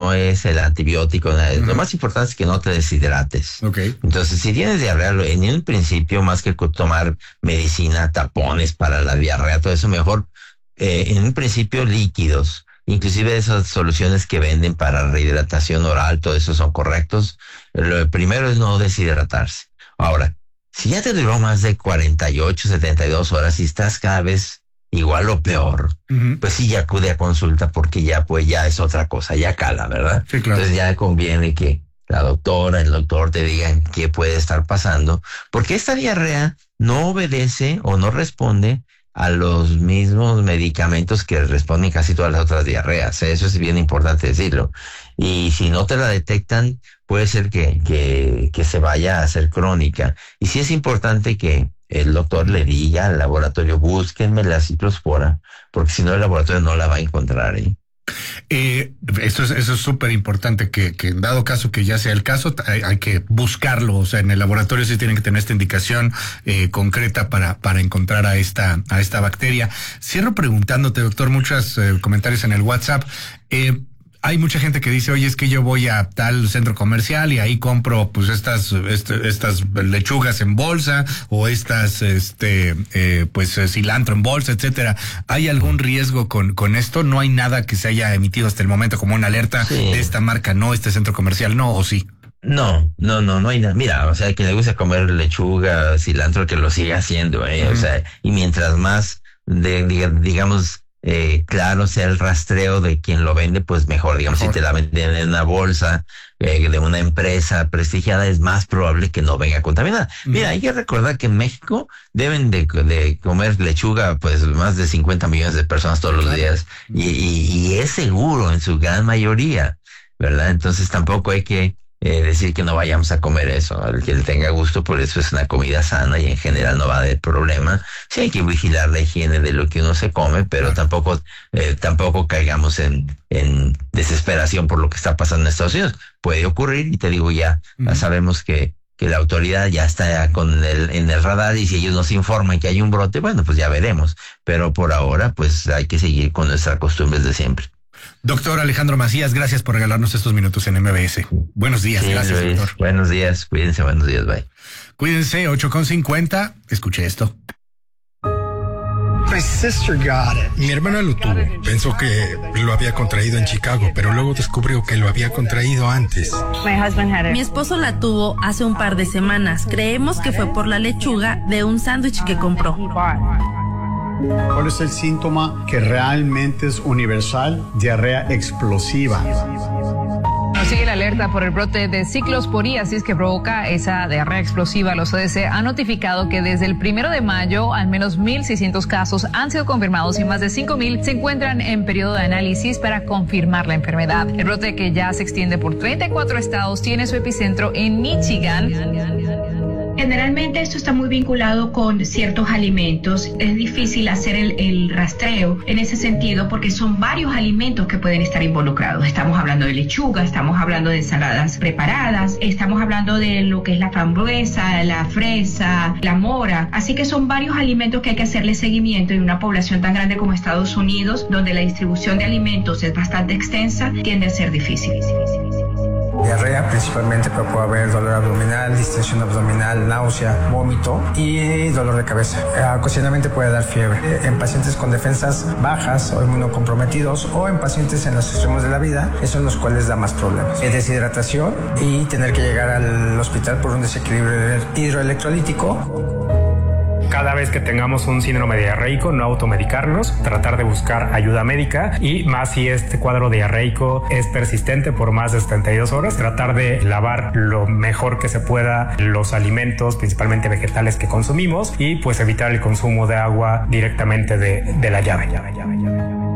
no es el antibiótico, nada. Lo más importante es que no te deshidrates. Okay. Entonces, si tienes diarrea, en un principio, más que tomar medicina, tapones para la diarrea, todo eso, mejor, en un principio, líquidos. Inclusive esas soluciones que venden para rehidratación oral, todo eso son correctos. Lo primero es no deshidratarse. Ahora, si ya te duró más de 48, 72 horas y estás cada vez igual o peor, pues sí, ya acude a consulta porque ya es otra cosa, ya cala, ¿verdad? Sí, claro. Entonces ya conviene que la doctora, el doctor te digan qué puede estar pasando, porque esta diarrea no obedece o no responde a los mismos medicamentos que responden casi todas las otras diarreas. Eso es bien importante decirlo. Y si no te la detectan, puede ser que se vaya a hacer crónica. Y sí es importante que el doctor le diga al laboratorio, búsquenme la ciclospora, porque si no el laboratorio no la va a encontrar, ¿eh? Eso es súper importante, que en dado caso que ya sea el caso, hay que buscarlo. O sea, en el laboratorio sí tienen que tener esta indicación concreta para encontrar a esta bacteria. Cierro preguntándote, doctor, muchos comentarios en el WhatsApp. Hay mucha gente que dice, oye, es que yo voy a tal centro comercial y ahí compro pues estas lechugas en bolsa o estas cilantro en bolsa, etcétera. ¿Hay algún riesgo con esto? ¿No hay nada que se haya emitido hasta el momento como una alerta de esta marca no, este centro comercial no, o sí? No hay nada. Mira, o sea, que le gusta comer lechuga, cilantro, que lo siga haciendo, o sea, y mientras más digamos claro sea el rastreo de quien lo vende, pues mejor. Digamos, si te la venden en una bolsa de una empresa prestigiada, es más probable que no venga contaminada. Mira, hay que recordar que en México deben de comer lechuga pues más de 50 millones de personas todos los días, y es seguro en su gran mayoría, ¿verdad? Entonces tampoco hay que decir que no vayamos a comer eso. Al que le tenga gusto, por eso es una comida sana y en general no va a haber problema. Sí hay que vigilar la higiene de lo que uno se come, pero tampoco caigamos en desesperación por lo que está pasando en Estados Unidos. Puede ocurrir, y te digo, ya sabemos que la autoridad ya está en el radar, y si ellos nos informan que hay un brote, bueno, pues ya veremos. Pero por ahora, pues hay que seguir con nuestras costumbres de siempre. Doctor Alejandro Macías, gracias por regalarnos estos minutos en MBS. Buenos días, sí, gracias, Luis, doctor. Buenos días, cuídense, buenos días, bye. Cuídense, 8:50, escuche esto. My sister got it. Mi hermana lo tuvo. Pensó que lo había contraído en Chicago, pero luego descubrió que lo había contraído antes. Mi esposo la tuvo hace un par de semanas. Creemos que fue por la lechuga de un sándwich que compró. ¿Cuál es el síntoma que realmente es universal? Diarrea explosiva. Nos sigue la alerta por el brote de ciclosporiasis que provoca esa diarrea explosiva. Los CDC han notificado que desde el 1 de mayo al menos 1,600 casos han sido confirmados y más de 5,000 se encuentran en periodo de análisis para confirmar la enfermedad. El brote, que ya se extiende por 34 estados, tiene su epicentro en Michigan. Generalmente esto está muy vinculado con ciertos alimentos. Es difícil hacer el rastreo en ese sentido porque son varios alimentos que pueden estar involucrados. Estamos hablando de lechuga, estamos hablando de ensaladas preparadas, estamos hablando de lo que es la frambuesa, la fresa, la mora. Así que son varios alimentos que hay que hacerle seguimiento, y una población tan grande como Estados Unidos, donde la distribución de alimentos es bastante extensa, tiende a ser difícil. Diarrea principalmente, pero puede haber dolor abdominal, distensión abdominal, náusea, vómito y dolor de cabeza. Ocasionalmente puede dar fiebre. En pacientes con defensas bajas o inmunocomprometidos, o en pacientes en los extremos de la vida, esos son los cuales da más problemas. Deshidratación y tener que llegar al hospital por un desequilibrio hidroelectrolítico. Cada vez que tengamos un síndrome diarreico, no automedicarnos, tratar de buscar ayuda médica, y más si este cuadro diarreico es persistente por más de 72 horas, tratar de lavar lo mejor que se pueda los alimentos, principalmente vegetales, que consumimos, y pues evitar el consumo de agua directamente de la llave.